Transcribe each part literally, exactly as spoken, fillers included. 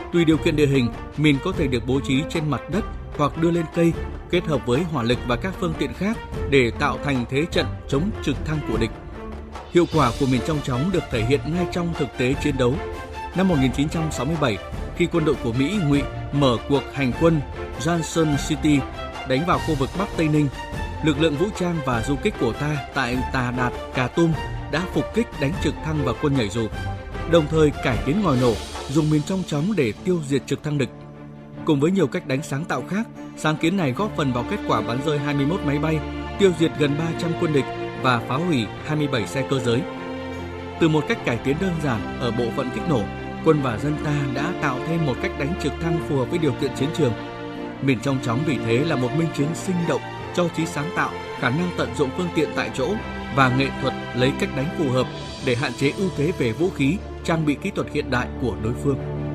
Tùy điều kiện địa hình, mìn có thể được bố trí trên mặt đất hoặc đưa lên cây, kết hợp với hỏa lực và các phương tiện khác để tạo thành thế trận chống trực thăng của địch. Hiệu quả của mìn trong chóng được thể hiện ngay trong thực tế chiến đấu. Năm một nghìn chín trăm sáu mươi bảy, khi quân đội của Mỹ ngụy mở cuộc hành quân Johnson City đánh vào khu vực Bắc Tây Ninh, lực lượng vũ trang và du kích của ta tại Tà Đạt, Cà Tum đã phục kích đánh trực thăng và quân nhảy dù, đồng thời cải tiến ngòi nổ, dùng mìn trong chóng để tiêu diệt trực thăng địch. Cùng với nhiều cách đánh sáng tạo khác, sáng kiến này góp phần vào kết quả bắn rơi hai mươi mốt máy bay, tiêu diệt gần ba trăm quân địch và phá hủy hai mươi bảy xe cơ giới. Từ một cách cải tiến đơn giản ở bộ phận kích nổ, quân và dân ta đã tạo thêm một cách đánh trực thăng phù hợp với điều kiện chiến trường. Mìn trong chóng vì thế là một minh chứng sinh động cho trí sáng tạo, khả năng tận dụng phương tiện tại chỗ và nghệ thuật lấy cách đánh phù hợp để hạn chế ưu thế về vũ khí, trang bị kỹ thuật hiện đại của đối phương.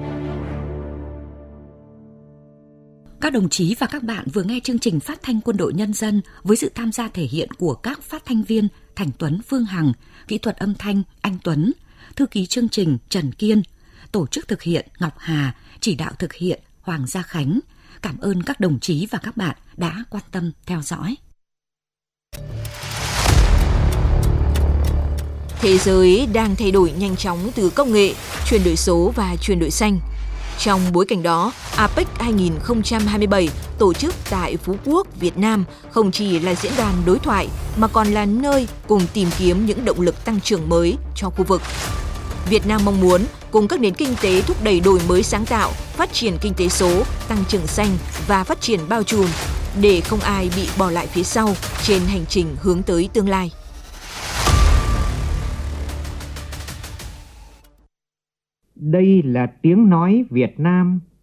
Các đồng chí và các bạn vừa nghe chương trình phát thanh Quân đội Nhân dân với sự tham gia thể hiện của các phát thanh viên Thành Tuấn, Phương Hằng, kỹ thuật âm thanh Anh Tuấn, thư ký chương trình Trần Kiên, tổ chức thực hiện Ngọc Hà, chỉ đạo thực hiện Hoàng Gia Khánh. Cảm ơn các đồng chí và các bạn đã quan tâm theo dõi. Thế giới đang thay đổi nhanh chóng từ công nghệ, chuyển đổi số và chuyển đổi xanh. Trong bối cảnh đó, a pếch hai không hai bảy tổ chức tại Phú Quốc, Việt Nam không chỉ là diễn đàn đối thoại mà còn là nơi cùng tìm kiếm những động lực tăng trưởng mới cho khu vực. Việt Nam mong muốn cùng các nền kinh tế thúc đẩy đổi mới sáng tạo, phát triển kinh tế số, tăng trưởng xanh và phát triển bao trùm để không ai bị bỏ lại phía sau trên hành trình hướng tới tương lai. Đây là tiếng nói Việt Nam